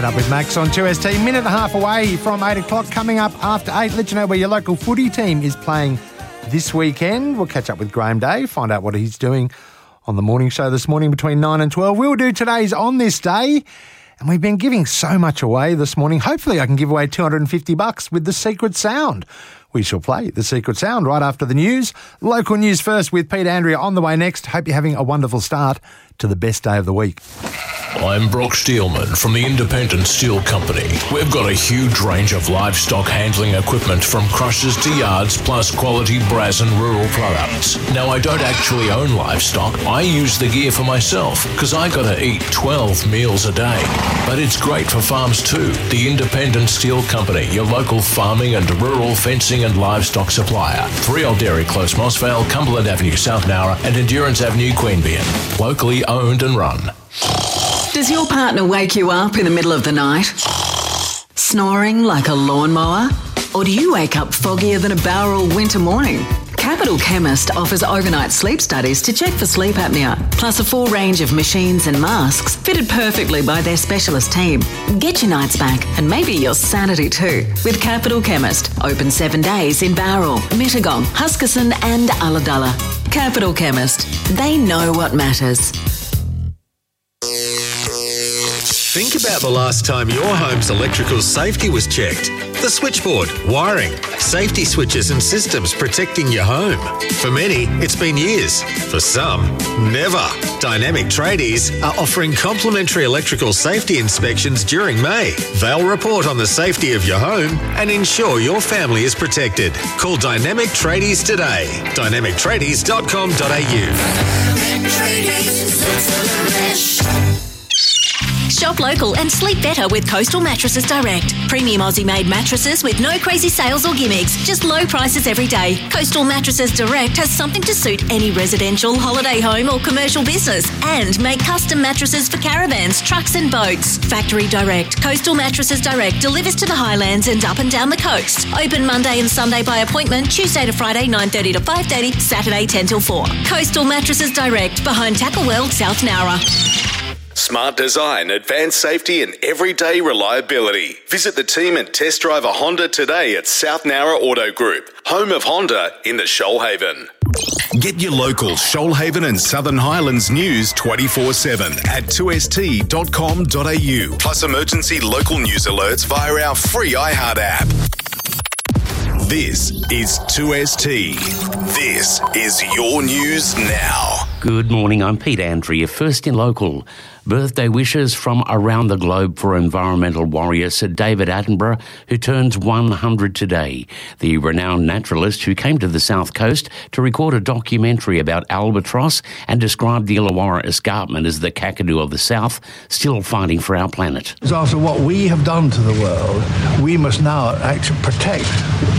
Up with Max on 2ST. Minute and a half away from 8 o'clock. Coming up after 8, let you know where your local footy team is playing this weekend. We'll catch up with Graham Day, find out what he's doing on the morning show this morning between 9 and 12. We'll do today's On This Day. And we've been giving so much away this morning. Hopefully I can give away $250 with the Secret Sound. We shall play the Secret Sound right after the news. Local news first with Pete Andrea on the way next. Hope you're having a wonderful start to the best day of the week. I'm Brock Steelman from the Independent Steel Company. We've got a huge range of livestock handling equipment from crushers to yards, plus quality brass and rural products. Now, I don't actually own livestock. I use the gear for myself because I gotta eat 12 meals a day. But it's great for farms too. The Independent Steel Company, your local farming and rural fencing and livestock supplier. 3 Old Dairy Close, Mossvale, Cumberland Avenue, South Nowra and Endurance Avenue, Queanbeyan. Locally owned and run. Does your partner wake you up in the middle of the night? Snoring like a lawnmower? Or do you wake up foggier than a Bowral winter morning? Capital Chemist offers overnight sleep studies to check for sleep apnea, plus a full range of machines and masks fitted perfectly by their specialist team. Get your nights back and maybe your sanity too with Capital Chemist. Open 7 days in Bowral, Mittagong, Huskisson and Ulladulla. Capital Chemist. They know what matters. Think about the last time your home's electrical safety was checked. The switchboard, wiring, safety switches and systems protecting your home. For many, it's been years. For some, never. Dynamic Tradies are offering complimentary electrical safety inspections during May. They'll report on the safety of your home and ensure your family is protected. Call Dynamic Tradies today. dynamictradies.com.au. Dynamic Tradies, Shop local and sleep better with Coastal Mattresses Direct. Premium Aussie-made mattresses with no crazy sales or gimmicks, just low prices every day. Coastal Mattresses Direct has something to suit any residential, holiday home or commercial business and make custom mattresses for caravans, trucks and boats. Factory Direct. Coastal Mattresses Direct delivers to the Highlands and up and down the coast. Open Monday and Sunday by appointment, Tuesday to Friday 9:30 to 5:30, Saturday 10 till 4. Coastal Mattresses Direct, behind Tackle World, South Nowra. Smart design, advanced safety and everyday reliability. Visit the team and test drive a Honda today at South Nowra Auto Group, home of Honda in the Shoalhaven. Get your local Shoalhaven and Southern Highlands news 24/7 at 2st.com.au, plus emergency local news alerts via our free iHeart app. This is 2ST. This is your news now. Good morning, I'm Pete Andrea, first in local. Birthday wishes from around the globe for environmental warrior Sir David Attenborough, who turns 100 today. The renowned naturalist who came to the South Coast to record a documentary about albatross and described the Illawarra Escarpment as the Kakadu of the South, still fighting for our planet. After what we have done to the world, we must now actually protect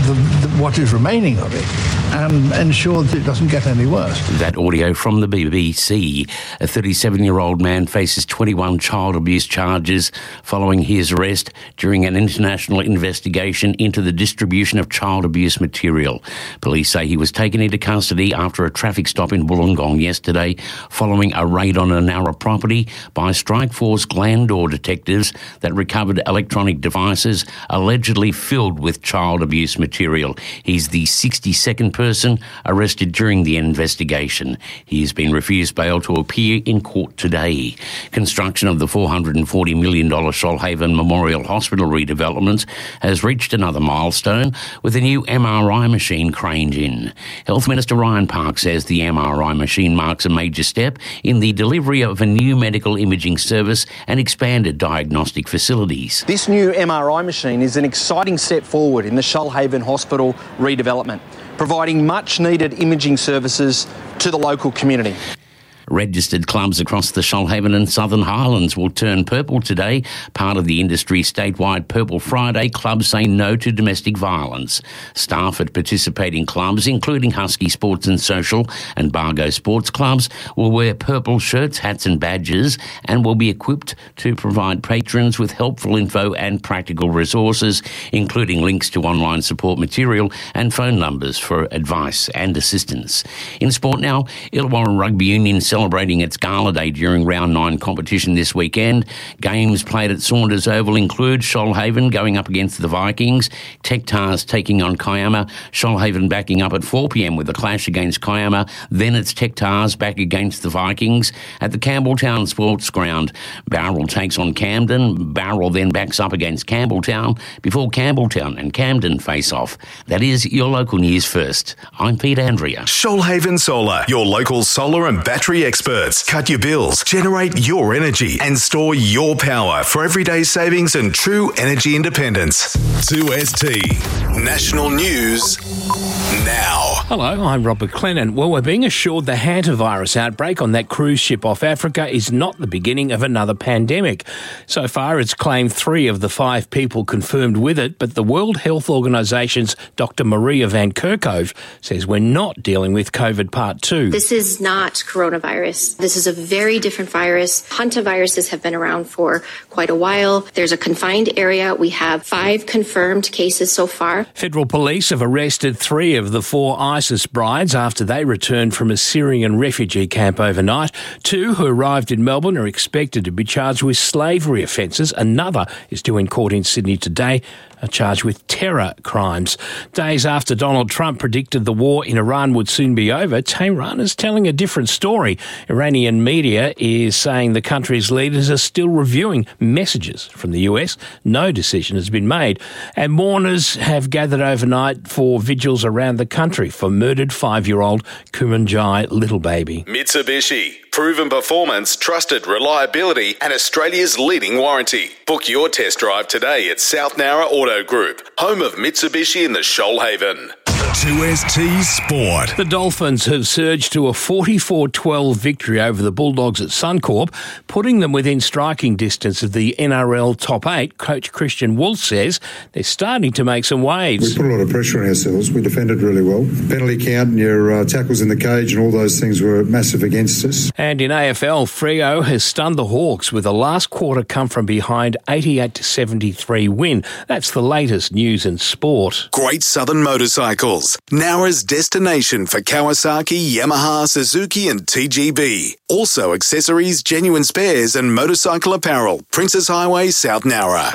what is remaining of it and ensure that it doesn't get any worse. That audio from the BBC. A 37-year-old man faces 21 child abuse charges following his arrest during an international investigation into the distribution of child abuse material. Police say he was taken into custody after a traffic stop in Wollongong yesterday following a raid on a Nowra property by Strikeforce Glandore detectives that recovered electronic devices allegedly filled with child abuse material. He's the 62nd person arrested during the investigation. He has been refused bail to appear in court today. Construction of the $440 million Shoalhaven Memorial Hospital redevelopment has reached another milestone with a new MRI machine craned in. Health Minister Ryan Park says the MRI machine marks a major step in the delivery of a new medical imaging service and expanded diagnostic facilities. This new MRI machine is an exciting step forward in the Shoalhaven Hospital redevelopment, providing much needed imaging services to the local community. Registered clubs across the Shoalhaven and Southern Highlands will turn purple today. Part of the industry's statewide Purple Friday, clubs say no to domestic violence. Staff at participating clubs, including Husky Sports and Social and Bargo Sports Clubs, will wear purple shirts, hats and badges and will be equipped to provide patrons with helpful info and practical resources, including links to online support material and phone numbers for advice and assistance. In sport now, Illawarra Rugby Union celebrating its Gala Day during Round 9 competition this weekend. Games played at Saunders Oval include Shoalhaven going up against the Vikings, Tectars taking on Kiama, Shoalhaven backing up at 4pm with a clash against Kiama, then it's Tectars back against the Vikings. At the Campbelltown Sports Ground, Bowral takes on Camden, Bowral then backs up against Campbelltown before Campbelltown and Camden face off. That is your local news first. I'm Pete Andrea. Shoalhaven Solar, your local solar and battery experts. Cut your bills, generate your energy, and store your power for everyday savings and true energy independence. 2ST National News Now. Hello, I'm Robert Clennon. Well, we're being assured the hantavirus outbreak on that cruise ship off Africa is not the beginning of another pandemic. So far, it's claimed 3 of the 5 people confirmed with it, but the World Health Organisation's Dr. Maria Van Kerkhove says we're not dealing with COVID Part 2. This is not coronavirus. This is a very different virus. Hantaviruses have been around for quite a while. There's a confined area. We have 5 confirmed cases so far. Federal police have arrested 3 of the 4 ISIS brides after they returned from a Syrian refugee camp overnight. 2 who arrived in Melbourne are expected to be charged with slavery offences. Another is due in court in Sydney today, charged with terror crimes. Days after Donald Trump predicted the war in Iran would soon be over, Tehran is telling a different story. Iranian media is saying the country's leaders are still reviewing messages from the US. No decision has been made. And mourners have gathered overnight for vigils around the country for murdered 5-year-old Kumanjai little baby. Mitsubishi. Proven performance, trusted reliability, and Australia's leading warranty. Book your test drive today at South Nowra Auto Group, home of Mitsubishi in the Shoalhaven. 2ST Sport. The Dolphins have surged to a 44-12 victory over the Bulldogs at Suncorp, putting them within striking distance of the NRL top 8. Coach Christian Wolf says they're starting to make some waves. We put a lot of pressure on ourselves. We defended really well. Penalty count and your tackles in the cage and all those things were massive against us. And in AFL, Freo has stunned the Hawks with a last quarter come from behind 88-73 win. That's the latest news in sport. Great Southern Motorcycles. Nowra's destination for Kawasaki, Yamaha, Suzuki and TGB. Also accessories, genuine spares and motorcycle apparel. Princess Highway, South Nowra.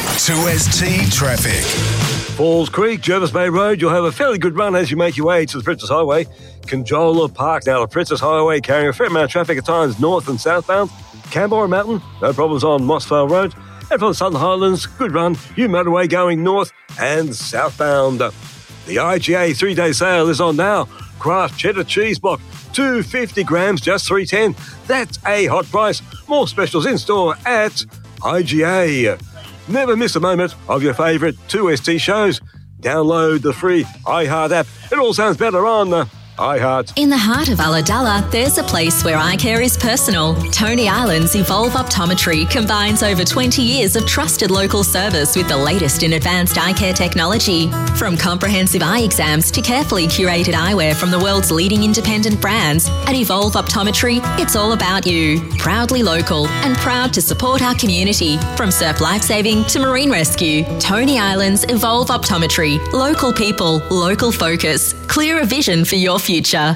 2ST Traffic. Falls Creek, Jervis Bay Road, you'll have a fairly good run as you make your way to the Princess Highway. Conjola Park, now the Princess Highway, carrying a fair amount of traffic at times north and southbound. Canberra Mountain, no problems on Mossvale Road. And from the Southern Highlands, good run, new motorway going north and southbound. The IGA 3-day sale is on now. Kraft cheddar cheese block, 250 grams, just $3.10. That's a hot price. More specials in store at IGA. Never miss a moment of your favourite 2ST shows. Download the free iHeart app. It all sounds better on iHeart. In the heart of Ulladulla, there's a place where eye care is personal. Tony Island's Evolve Optometry combines over 20 years of trusted local service with the latest in advanced eye care technology. From comprehensive eye exams to carefully curated eyewear from the world's leading independent brands, at Evolve Optometry, it's all about you. Proudly local and proud to support our community. From surf lifesaving to marine rescue, Tony Island's Evolve Optometry. Local people, local focus. Clearer vision for your future.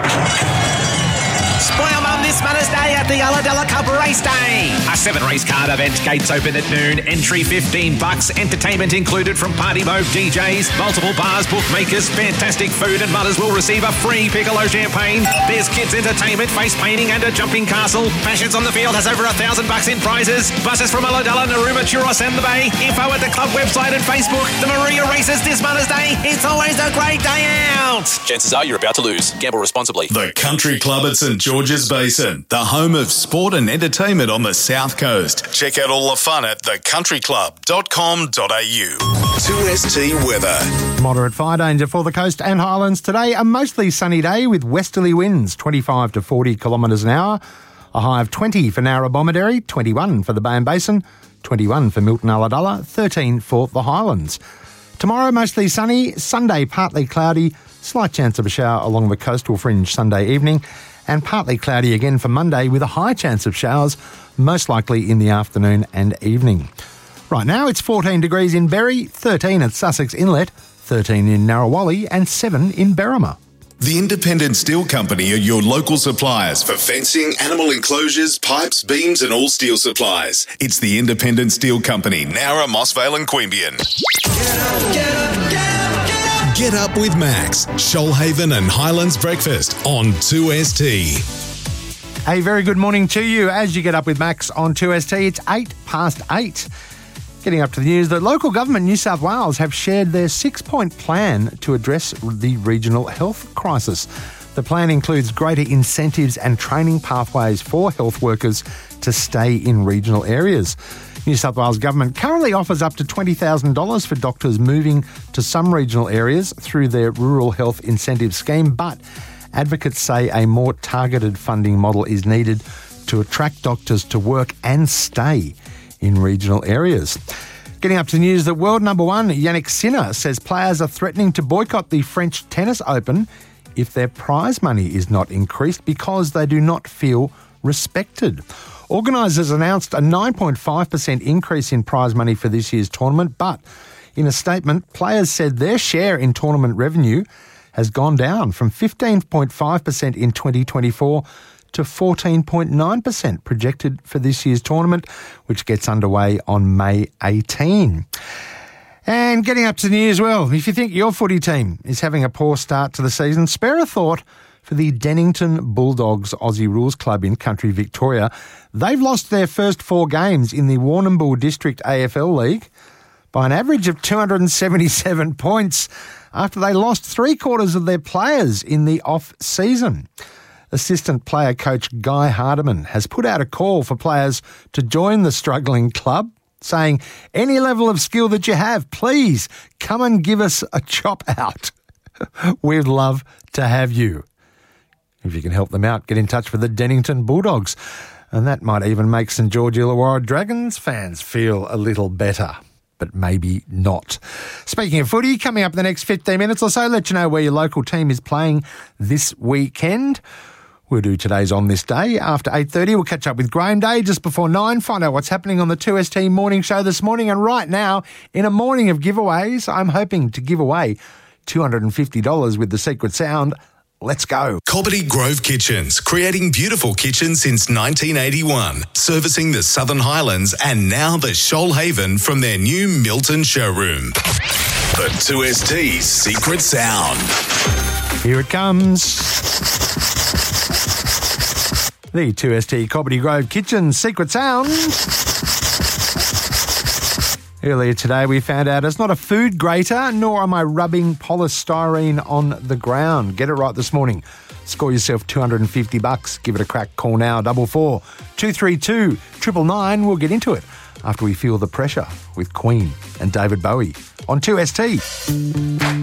Spoil Mum this Mother's Day at the Ulladulla Cup Race Day. A 7-race card event, gates open at noon, entry $15, entertainment included from Party Mode DJs, multiple bars, bookmakers, fantastic food, and mothers will receive a free Piccolo champagne. There's kids entertainment, face painting and a jumping castle. Fashions on the Field has over $1,000 in prizes. Buses from Ulladulla, Narooma, Churros and the Bay. Info at the club website and Facebook. The Maria races this Mother's Day. It's always a great day out. Chances are you're about to lose. Gamble responsibly. The Country Club at St George's Basin, the home of sport and entertainment on the South Coast. Check out all the fun at thecountryclub.com.au. 2ST weather. Moderate fire danger for the coast and highlands today. A mostly sunny day with westerly winds, 25 to 40 kilometres an hour. A high of 20 for Narra-Bomaderry, 21 for the Bay and Basin, 21 for Milton Ulladulla, 13 for the Highlands. Tomorrow, mostly sunny. Sunday, partly cloudy. Slight chance of a shower along the coastal fringe Sunday evening. And partly cloudy again for Monday with a high chance of showers, most likely in the afternoon and evening. Right now, it's 14 degrees in Berry, 13 at Sussex Inlet, 13 in Narrawali and 7 in Berrima. The Independent Steel Company are your local suppliers for fencing, animal enclosures, pipes, beams and all steel supplies. It's the Independent Steel Company, Nowra, Mossvale and Queanbeyan. Get up with Max, Shoalhaven and Highlands Breakfast on 2ST. A very good morning to you as you get up with Max on 2ST. It's 8:08. Getting up to the news, the local government, New South Wales, have shared their 6-point plan to address the regional health crisis. The plan includes greater incentives and training pathways for health workers to stay in regional areas. New South Wales government currently offers up to $20,000 for doctors moving to some regional areas through their Rural Health Incentive Scheme, but advocates say a more targeted funding model is needed to attract doctors to work and stay in regional areas. Getting up to the news, that world number one, Yannick Sinner, says players are threatening to boycott the French Tennis Open if their prize money is not increased because they do not feel respected. Organisers announced a 9.5% increase in prize money for this year's tournament, but in a statement, players said their share in tournament revenue has gone down from 15.5% in 2024 to 14.9% projected for this year's tournament, which gets underway on May 18. And getting up to the news, well, if you think your footy team is having a poor start to the season, spare a thought for the Dennington Bulldogs Aussie Rules Club in country Victoria. They've lost their first 4 games in the Warrnambool District AFL League by an average of 277 points after they lost 3/4 of their players in the off-season. Assistant player coach Guy Hardiman has put out a call for players to join the struggling club, saying, any level of skill that you have, please come and give us a chop out. We'd love to have you. If you can help them out, get in touch with the Dennington Bulldogs. And that might even make St George Illawarra Dragons fans feel a little better, but maybe not. Speaking of footy, coming up in the next 15 minutes or so, let you know where your local team is playing this weekend. We'll do today's On This Day. After 8:30, we'll catch up with Graham Day just before 9, find out what's happening on the 2ST morning show this morning. And right now, in a morning of giveaways, I'm hoping to give away $250 with the secret sound. Let's go. Cobbitty Grove Kitchens, creating beautiful kitchens since 1981, servicing the Southern Highlands and now the Shoalhaven from their new Milton showroom. The 2ST's secret sound. Here it comes. The 2ST Cobbitty Grove Kitchen secret sound. Earlier today we found out it's not a food grater, nor am I rubbing polystyrene on the ground. Get it right this morning. Score yourself $250. Give it a crack. Call now, 44 232 999. We'll get into it after we feel the pressure with Queen and David Bowie on 2ST.